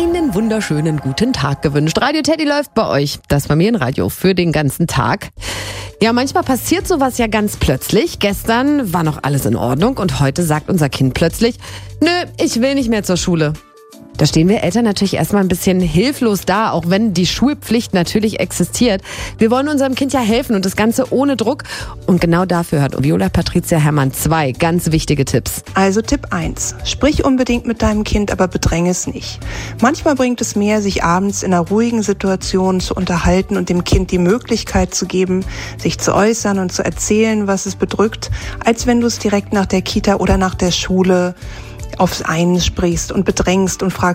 einen wunderschönen guten Tag gewünscht. Radio Teddy läuft bei euch, das Familienradio für den ganzen Tag. Ja, manchmal passiert sowas ja ganz plötzlich. Gestern war noch alles in Ordnung und heute sagt unser Kind plötzlich, nö, ich will nicht mehr zur Schule. Da stehen wir Eltern natürlich erstmal ein bisschen hilflos da, auch wenn die Schulpflicht natürlich existiert. Wir wollen unserem Kind ja helfen und das Ganze ohne Druck. Und genau dafür hat Viola Patricia Herrmann 2 ganz wichtige Tipps. Also Tipp 1. Sprich unbedingt mit deinem Kind, aber bedränge es nicht. Manchmal bringt es mehr, sich abends in einer ruhigen Situation zu unterhalten und dem Kind die Möglichkeit zu geben, sich zu äußern und zu erzählen, was es bedrückt, als wenn du es direkt nach der Kita oder nach der Schule aufs Einsprichst und bedrängst und fragst,